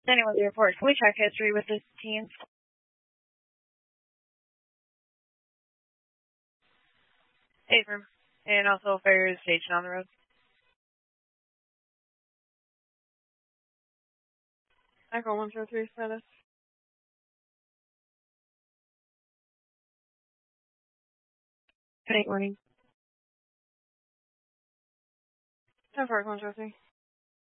Anyone the report. Can we check history with this team? Abram. And also Ferris Station on the road. Echo 103 status. 8 warning. 10 4 103.